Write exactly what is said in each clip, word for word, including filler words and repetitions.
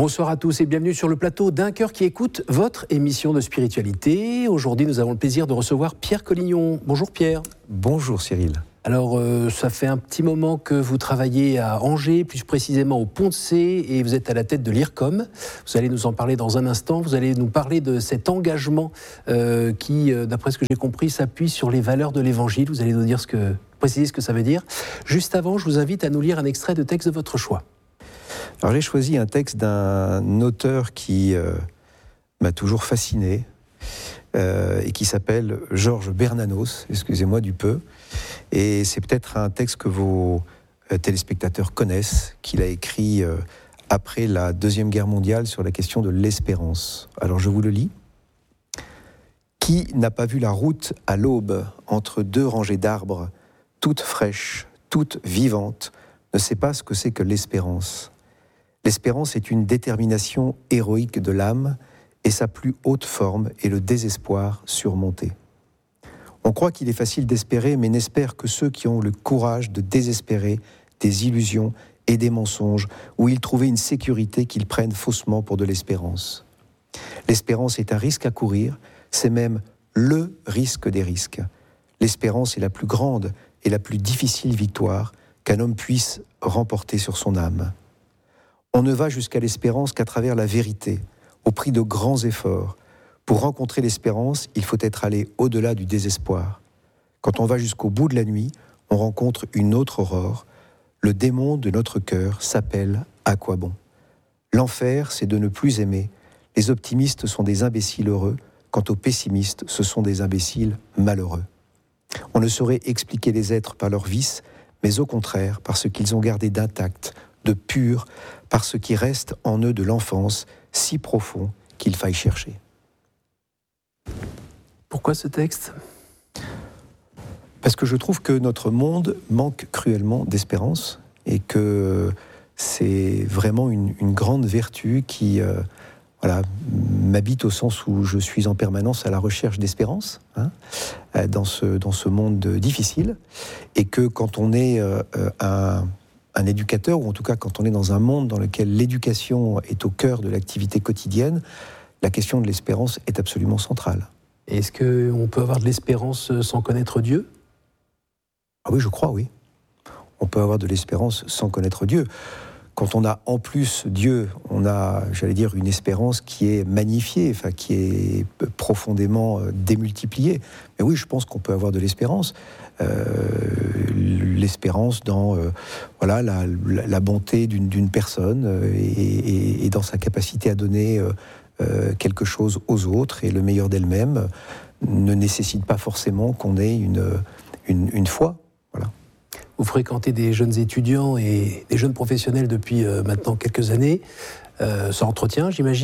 Bonsoir à tous et bienvenue sur le plateau d'Un Cœur qui écoute, votre émission de spiritualité. Aujourd'hui, nous avons le plaisir de recevoir Pierre Collignon. Bonjour Pierre. Bonjour Cyril. Alors, euh, ça fait un petit moment que vous travaillez à Angers, plus précisément au Pont de Cé, et vous êtes à la tête de l'I R C O M. Vous allez nous en parler dans un instant. Vous allez nous parler de cet engagement euh, qui, euh, d'après ce que j'ai compris, s'appuie sur les valeurs de l'Évangile. Vous allez nous dire ce que, préciser ce que ça veut dire. Juste avant, je vous invite à nous lire un extrait de texte de votre choix. Alors j'ai choisi un texte d'un auteur qui euh, m'a toujours fasciné euh, et qui s'appelle Georges Bernanos, excusez-moi du peu. Et c'est peut-être un texte que vos euh, téléspectateurs connaissent, qu'il a écrit euh, après la Deuxième Guerre mondiale sur la question de l'espérance. Alors je vous le lis. « Qui n'a pas vu la route à l'aube entre deux rangées d'arbres, toutes fraîches, toutes vivantes, ne sait pas ce que c'est que l'espérance. L'espérance est une détermination héroïque de l'âme et sa plus haute forme est le désespoir surmonté. On croit qu'il est facile d'espérer, mais n'espèrent que ceux qui ont le courage de désespérer des illusions et des mensonges où ils trouvaient une sécurité qu'ils prennent faussement pour de l'espérance. L'espérance est un risque à courir, c'est même le risque des risques. L'espérance est la plus grande et la plus difficile victoire qu'un homme puisse remporter sur son âme. On ne va jusqu'à l'espérance qu'à travers la vérité, au prix de grands efforts. Pour rencontrer l'espérance, il faut être allé au-delà du désespoir. Quand on va jusqu'au bout de la nuit, on rencontre une autre aurore. Le démon de notre cœur s'appelle « À quoi bon ?» L'enfer, c'est de ne plus aimer. Les optimistes sont des imbéciles heureux, quant aux pessimistes, ce sont des imbéciles malheureux. On ne saurait expliquer les êtres par leurs vices, mais au contraire, par ce qu'ils ont gardé d'intact, de pur, par ce qui reste en eux de l'enfance, si profond qu'il faille chercher. Pourquoi ce texte ? Parce que je trouve que notre monde manque cruellement d'espérance et que c'est vraiment une, une grande vertu qui euh, voilà, m'habite au sens où je suis en permanence à la recherche d'espérance hein, dans, ce, dans ce monde difficile et que quand on est euh, un... un éducateur, ou en tout cas quand on est dans un monde dans lequel l'éducation est au cœur de l'activité quotidienne, la question de l'espérance est absolument centrale. Est-ce qu'on peut avoir de l'espérance sans connaître Dieu ? Ah oui, je crois, oui. On peut avoir de l'espérance sans connaître Dieu. Quand on a en plus Dieu, on a, j'allais dire, une espérance qui est magnifiée, enfin, qui est profondément démultipliée. Mais oui, je pense qu'on peut avoir de l'espérance. Euh, l'espérance dans euh, voilà, la, la bonté d'une, d'une personne euh, et, et, et dans sa capacité à donner euh, euh, quelque chose aux autres et le meilleur d'elle-même ne nécessite pas forcément qu'on ait une, une, une foi. Voilà. Vous fréquentez des jeunes étudiants et des jeunes professionnels depuis euh, maintenant quelques années. Euh, ça entretient, j'imagine ?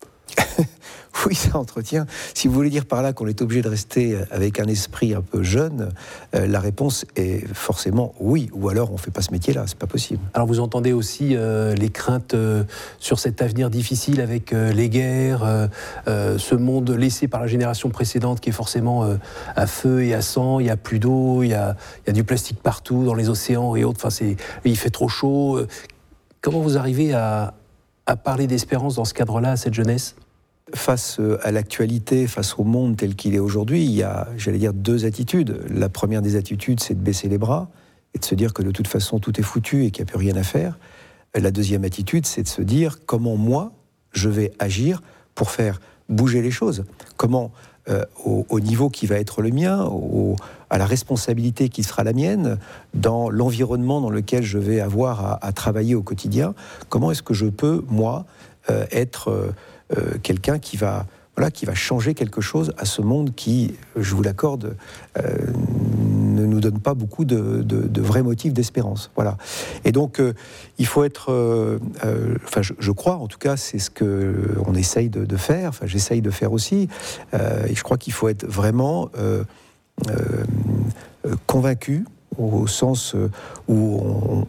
Oui, ça entretient. Si vous voulez dire par là qu'on est obligé de rester avec un esprit un peu jeune, euh, la réponse est forcément oui. Ou alors on ne fait pas ce métier-là, c'est pas possible. Alors vous entendez aussi euh, les craintes euh, sur cet avenir difficile avec euh, les guerres, euh, euh, ce monde laissé par la génération précédente qui est forcément euh, à feu et à sang. Il n'y a plus d'eau, il y a, il y a du plastique partout dans les océans et autres. Enfin, c'est, il fait trop chaud. Comment vous arrivez à, à parler d'espérance dans ce cadre-là à cette jeunesse ? Face à l'actualité, face au monde tel qu'il est aujourd'hui, il y a, j'allais dire, deux attitudes. La première des attitudes, c'est de baisser les bras et de se dire que de toute façon, tout est foutu et qu'il n'y a plus rien à faire. La deuxième attitude, c'est de se dire comment moi, je vais agir pour faire bouger les choses. Comment, euh, au, au niveau qui va être le mien, au, à la responsabilité qui sera la mienne, dans l'environnement dans lequel je vais avoir à, à travailler au quotidien, comment est-ce que je peux, moi, euh, être... Euh, Euh, quelqu'un qui va, voilà, qui va changer quelque chose à ce monde qui, je vous l'accorde, euh, ne nous donne pas beaucoup de, de, de vrais motifs d'espérance. Voilà. Et donc, euh, il faut être... Euh, euh, enfin, je, je crois, en tout cas, c'est ce qu'on essaye de, de faire, enfin, j'essaye de faire aussi, euh, et je crois qu'il faut être vraiment euh, euh, convaincu, au sens où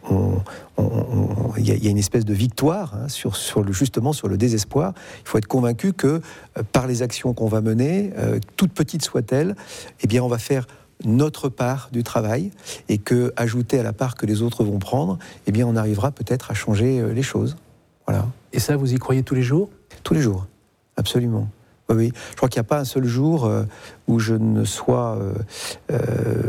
il y, y a une espèce de victoire hein, sur, sur le, justement sur le désespoir. Il faut être convaincu que euh, par les actions qu'on va mener, euh, toutes petites soient-elles, eh bien on va faire notre part du travail et que, ajouté à la part que les autres vont prendre, eh bien on arrivera peut-être à changer euh, les choses. Voilà. Et ça, vous y croyez tous les jours ? Tous les jours, absolument. Oui, oui. Je crois qu'il n'y a pas un seul jour euh, où je ne sois, euh, euh,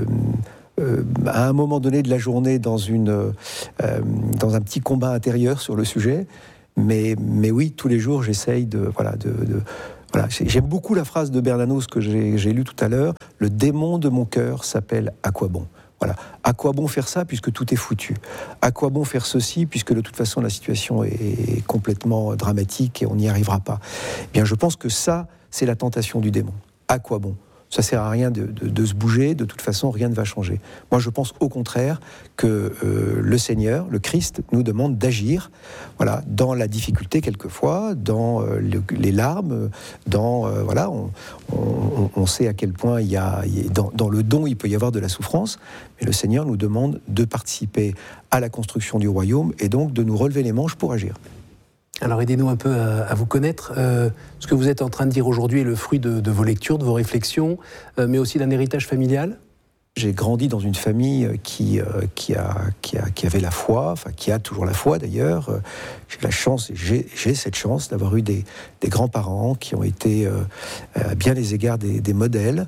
euh, à un moment donné de la journée, dans, une, euh, dans un petit combat intérieur sur le sujet. Mais, mais oui, tous les jours, j'essaye de... Voilà, de, de voilà. J'aime beaucoup la phrase de Bernanos que j'ai, j'ai lue tout à l'heure. « Le démon de mon cœur s'appelle « À quoi bon ?» Voilà. À quoi bon faire ça puisque tout est foutu ? À quoi bon faire ceci puisque de toute façon la situation est complètement dramatique et on n'y arrivera pas ? Eh bien, je pense que ça, c'est la tentation du démon. À quoi bon ? Ça sert à rien de, de, de se bouger, de toute façon, rien ne va changer. Moi, je pense au contraire que euh, le Seigneur, le Christ, nous demande d'agir, voilà, dans la difficulté quelquefois, dans euh, le, les larmes, dans, euh, voilà, on, on, on sait à quel point il y a, il y a dans, dans le don, il peut y avoir de la souffrance, mais le Seigneur nous demande de participer à la construction du royaume et donc de nous relever les manches pour agir. Alors aidez-nous un peu à, à vous connaître. Euh, ce que vous êtes en train de dire aujourd'hui est le fruit de, de vos lectures, de vos réflexions, euh, mais aussi d'un héritage familial. J'ai grandi dans une famille qui, euh, qui, a, qui, a, qui avait la foi, enfin qui a toujours la foi d'ailleurs. J'ai la chance, j'ai, j'ai cette chance d'avoir eu des, des grands-parents qui ont été euh, à bien les égards des, des modèles,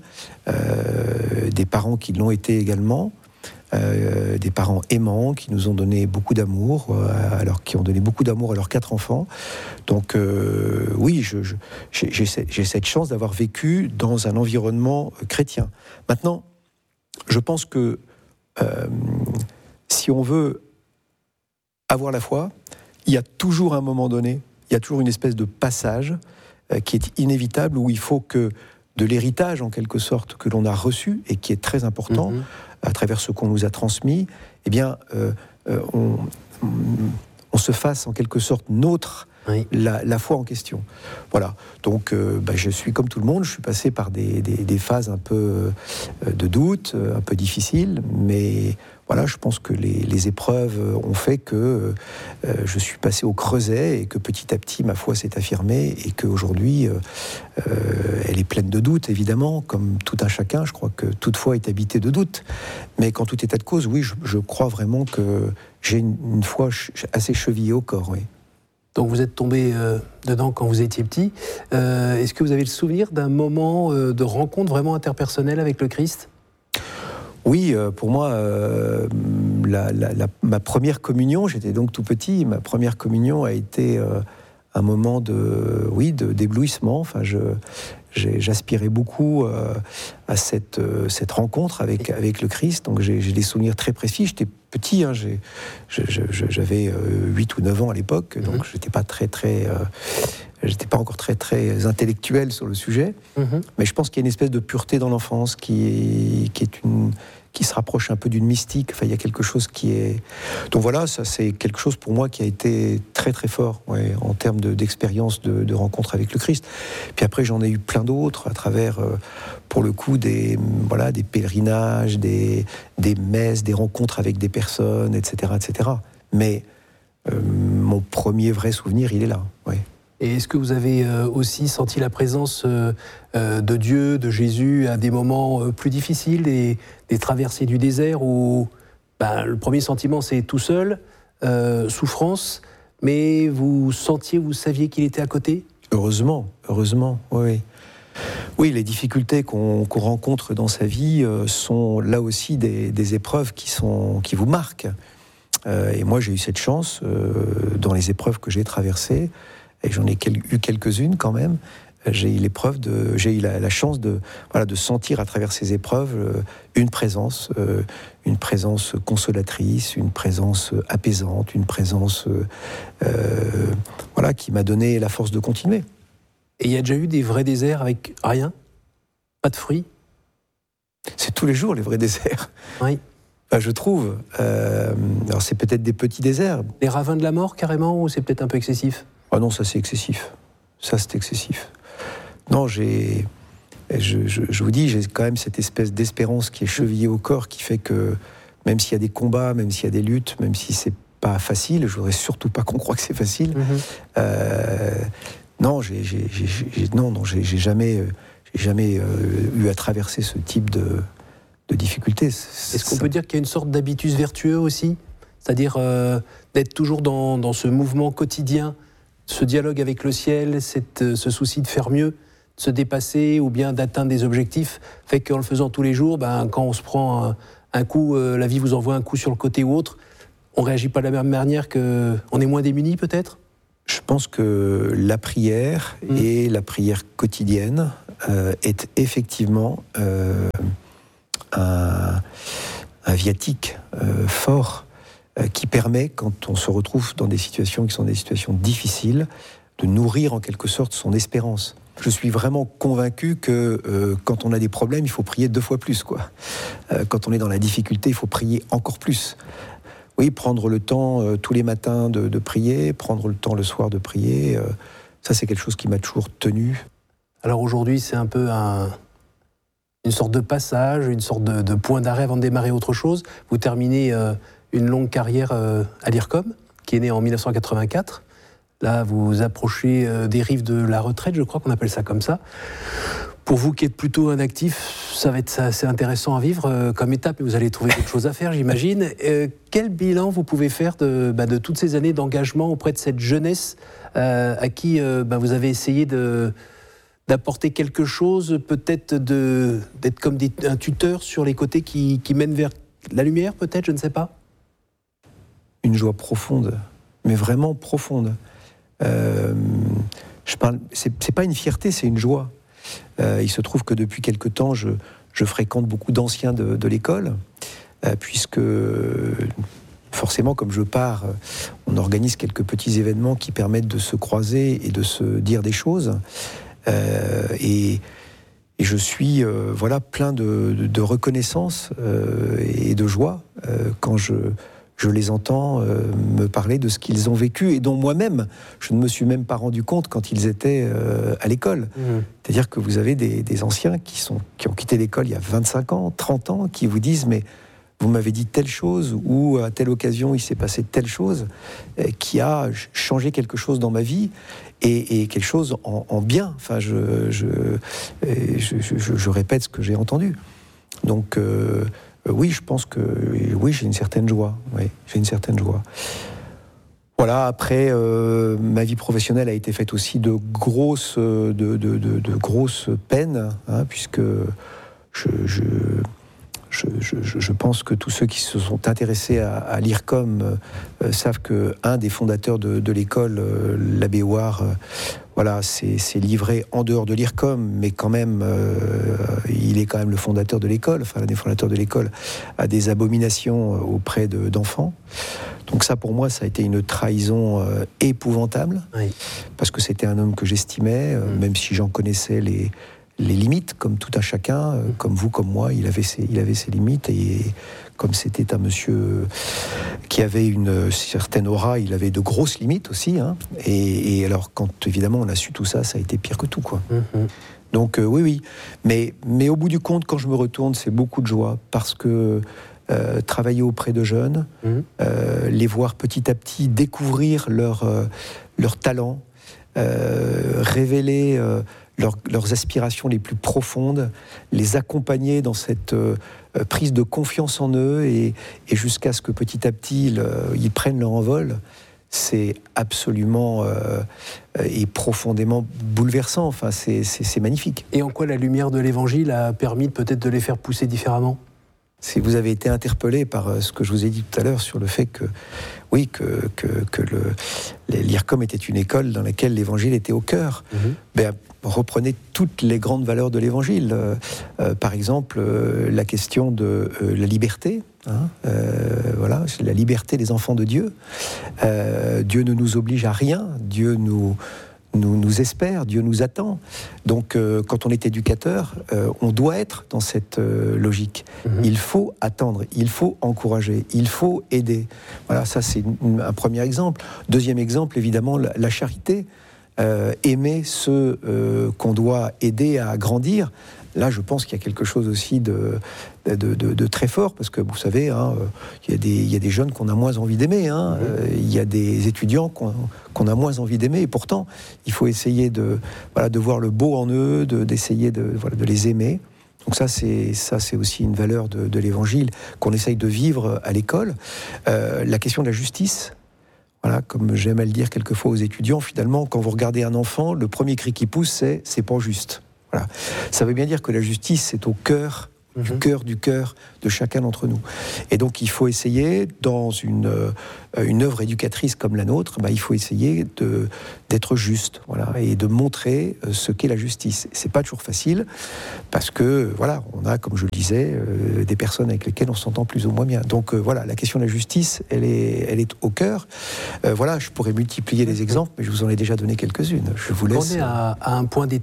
euh, des parents qui l'ont été également. Euh, des parents aimants qui nous ont donné beaucoup d'amour, euh, alors qui ont donné beaucoup d'amour à leurs quatre enfants. Donc euh, oui, je, je, j'ai, j'ai, j'ai cette chance d'avoir vécu dans un environnement chrétien. Maintenant, je pense que euh, si on veut avoir la foi, il y a toujours un moment donné, il y a toujours une espèce de passage euh, qui est inévitable, où il faut que de l'héritage, en quelque sorte, que l'on a reçu, et qui est très important, mmh. à travers ce qu'on nous a transmis, eh bien, euh, euh, on, on, on se fasse en quelque sorte nôtre oui. la, la foi en question. Voilà. Donc, euh, bah, je suis comme tout le monde, je suis passé par des, des, des phases un peu euh, de doute, un peu difficiles, mais voilà, je pense que les, les épreuves ont fait que euh, je suis passé au creuset et que petit à petit ma foi s'est affirmée et qu'aujourd'hui euh, euh, elle est pleine de doutes, évidemment, comme tout un chacun. Je crois que toute foi est habitée de doutes. Mais qu'en tout état de cause, oui, je, je crois vraiment que j'ai une, une foi assez chevillée au corps, oui. Donc vous êtes tombé euh, dedans quand vous étiez petit. Euh, est-ce que vous avez le souvenir d'un moment euh, de rencontre vraiment interpersonnelle avec le Christ ? Oui, euh, pour moi, euh, la, la, la, ma première communion, j'étais donc tout petit, ma première communion a été euh, un moment de, oui, de, d'éblouissement. Enfin, je, j'ai, j'aspirais beaucoup euh, à cette, euh, cette rencontre avec, avec le Christ, donc j'ai, j'ai des souvenirs très précis. J'étais petit, hein, j'ai, je, je, j'avais euh, huit ou neuf ans à l'époque, donc mmh. j'étais pas très, très... Euh, J'étais pas encore très très intellectuel sur le sujet, mmh. mais je pense qu'il y a une espèce de pureté dans l'enfance qui est, qui est une, qui se rapproche un peu d'une mystique. Enfin, il y a quelque chose qui est. Donc voilà, ça c'est quelque chose pour moi qui a été très très fort, ouais, en termes de, d'expérience de, de rencontre avec le Christ. Puis après, j'en ai eu plein d'autres à travers, euh, pour le coup, des voilà des pèlerinages, des des messes, des rencontres avec des personnes, et cetera, et cetera. Mais euh, mon premier vrai souvenir, il est là, ouais. Et est-ce que vous avez euh, aussi senti la présence euh, euh, de Dieu, de Jésus, à des moments euh, plus difficiles, des, des traversées du désert où ben, le premier sentiment c'est tout seul, euh, souffrance, mais vous sentiez, vous saviez qu'il était à côté ? Heureusement, heureusement, oui. Oui, les difficultés qu'on, qu'on rencontre dans sa vie euh, sont là aussi des, des épreuves qui, sont, qui vous marquent. Euh, et moi j'ai eu cette chance, euh, dans les épreuves que j'ai traversées, et j'en ai quel, eu quelques-unes quand même, j'ai eu l'épreuve de, j'ai eu la, la chance de, voilà, de sentir à travers ces épreuves euh, une présence, euh, une présence consolatrice, une présence apaisante, une présence, euh, euh, voilà, qui m'a donné la force de continuer. Et il y a déjà eu des vrais déserts avec rien ? Pas de fruits ? C'est tous les jours les vrais déserts. Oui. Enfin, je trouve. Euh, alors c'est peut-être des petits déserts. Les ravins de la mort carrément, ou c'est peut-être un peu excessif ? Ah non, ça c'est excessif. Ça c'est excessif. Non, j'ai, je, je, je vous dis, j'ai quand même cette espèce d'espérance qui est chevillée au corps, qui fait que même s'il y a des combats, même s'il y a des luttes, même si c'est pas facile, je voudrais surtout pas qu'on croie que c'est facile. Mmh. Euh, non, j'ai, j'ai, j'ai, j'ai, non, non, j'ai, j'ai jamais, j'ai jamais euh, eu à traverser ce type de, de difficultés. Est-ce qu'on ça... peut dire qu'il y a une sorte d'habitus vertueux aussi ? C'est-à-dire euh, d'être toujours dans, dans ce mouvement quotidien ce dialogue avec le ciel, cette, ce souci de faire mieux, de se dépasser ou bien d'atteindre des objectifs, fait qu'en le faisant tous les jours, ben, quand on se prend un, un coup, euh, la vie vous envoie un coup sur le côté ou autre, on ne réagit pas de la même manière, qu'on est moins démunis peut-être ? Je pense que la prière mmh. et la prière quotidienne euh, est effectivement euh, un, un viatique euh, fort euh, qui permet, quand on se retrouve dans des situations qui sont des situations difficiles, de nourrir en quelque sorte son espérance. Je suis vraiment convaincu que euh, quand on a des problèmes, il faut prier deux fois plus, quoi. Euh, quand on est dans la difficulté, il faut prier encore plus. Oui, prendre le temps euh, tous les matins de, de prier, prendre le temps le soir de prier, euh, ça c'est quelque chose qui m'a toujours tenu. Alors aujourd'hui, c'est un peu un, une sorte de passage, une sorte de, de point d'arrêt avant de démarrer autre chose. Vous terminez euh, une longue carrière euh, à l'I R C O M, qui est née en dix-neuf cent quatre-vingt-quatre. Là, vous approchez euh, des rives de la retraite, je crois qu'on appelle ça comme ça. Pour vous qui êtes plutôt un actif, ça va être assez intéressant à vivre euh, comme étape, et vous allez trouver quelque chose à faire, j'imagine. Euh, quel bilan vous pouvez faire de, bah, de toutes ces années d'engagement auprès de cette jeunesse euh, à qui euh, bah, vous avez essayé de, d'apporter quelque chose, peut-être de, d'être comme des, un tuteur sur les côtés qui, qui mènent vers la lumière, peut-être, je ne sais pas. Une joie profonde, mais vraiment profonde. Euh, je parle, c'est, c'est pas une fierté, c'est une joie. Euh, il se trouve que depuis quelque temps, je, je fréquente beaucoup d'anciens de, de l'école, euh, puisque forcément, comme je pars, on organise quelques petits événements qui permettent de se croiser et de se dire des choses. Euh, et, et je suis euh, voilà, plein de, de, de reconnaissance euh, et de joie euh, quand je... Je les entends euh, me parler de ce qu'ils ont vécu et dont moi-même, je ne me suis même pas rendu compte quand ils étaient euh, à l'école. Mmh. C'est-à-dire que vous avez des, des anciens qui, sont, qui ont quitté l'école il y a vingt-cinq ans, trente ans, qui vous disent « mais vous m'avez dit telle chose ou à telle occasion il s'est passé telle chose euh, qui a changé quelque chose dans ma vie et, et quelque chose en, en bien. » Enfin, je, je, je, je, je répète ce que j'ai entendu. Donc... Euh, Euh, oui, je pense que oui, j'ai une certaine joie. Oui, j'ai une certaine joie. Voilà. Après, euh, ma vie professionnelle a été faite aussi de grosses, de, de, de, de grosses peines, hein, puisque je, je, je, je, je pense que tous ceux qui se sont intéressés à, à l'I R C O M euh, savent que un des fondateurs de, de l'école, euh, l'abbé Ouard, euh, voilà, c'est, c'est livré en dehors de l'I R C O M, mais quand même, euh, il est quand même le fondateur de l'école, enfin l'un des fondateurs de l'école, a des abominations auprès de, d'enfants. Donc ça, pour moi, ça a été une trahison euh, épouvantable, oui. Parce que c'était un homme que j'estimais, euh, mmh. même si j'en connaissais les, les limites, comme tout un chacun, euh, mmh. comme vous, comme moi, il avait ses, il avait ses limites, et, et comme c'était un monsieur qui avait une certaine aura, il avait de grosses limites aussi, hein. Et, et alors, quand évidemment on a su tout ça, ça a été pire que tout, quoi. Mmh. Donc euh, oui, oui. Mais, mais au bout du compte, quand je me retourne, c'est beaucoup de joie, parce que euh, travailler auprès de jeunes, mmh. euh, les voir petit à petit découvrir leur, euh, leur talent, euh, révéler euh, leur, leurs aspirations les plus profondes, les accompagner dans cette euh, prise de confiance en eux, et, et jusqu'à ce que petit à petit ils, ils prennent leur envol, c'est absolument euh, et profondément bouleversant. Enfin, c'est, c'est, c'est magnifique. Et en quoi la lumière de l'Évangile a permis peut-être de les faire pousser différemment ? Si vous avez été interpellé par ce que je vous ai dit tout à l'heure sur le fait que, oui, que, que, que le, l'I R C O M était une école dans laquelle l'Évangile était au cœur, mmh. ben, reprenez toutes les grandes valeurs de l'Évangile. Euh, euh, par exemple, euh, la question de euh, la liberté, hein, euh, voilà, c'est la liberté des enfants de Dieu. Euh, Dieu ne nous oblige à rien, Dieu nous... Nous, nous espère, Dieu nous attend. Donc, euh, quand on est éducateur, euh, on doit être dans cette euh, logique. Mmh. Il faut attendre, il faut encourager, il faut aider. Voilà, ça c'est une, un premier exemple. Deuxième exemple, évidemment, la, la charité. Euh, aimer ceux euh, qu'on doit aider à grandir. Là, je pense qu'il y a quelque chose aussi de, de, de, de très fort, parce que vous savez, hein, il y a des, il y a des jeunes qu'on a moins envie d'aimer, hein, mmh. euh, il y a des étudiants qu'on, qu'on a moins envie d'aimer, et pourtant, il faut essayer de, voilà, de voir le beau en eux, de, d'essayer de, voilà, de les aimer. Donc ça, c'est, ça, c'est aussi une valeur de, de l'Évangile qu'on essaye de vivre à l'école. Euh, la question de la justice. Voilà, comme j'aime à le dire quelquefois aux étudiants, finalement, quand vous regardez un enfant, le premier cri qui pousse, c'est « c'est pas juste ». Voilà. Ça veut bien dire que la justice, c'est au cœur mmh. du cœur du cœur de chacun d'entre nous. Et donc, il faut essayer, dans une, euh, une œuvre éducatrice comme la nôtre, bah, il faut essayer de, d'être juste, voilà, et de montrer ce qu'est la justice. C'est pas toujours facile, parce que, voilà, on a, comme je le disais, euh, des personnes avec lesquelles on s'entend plus ou moins bien. Donc, euh, voilà, la question de la justice, elle est, elle est au cœur. Euh, voilà, je pourrais multiplier les exemples, mais je vous en ai déjà donné quelques-unes. Je vous laisse... On est à, à un point d'étape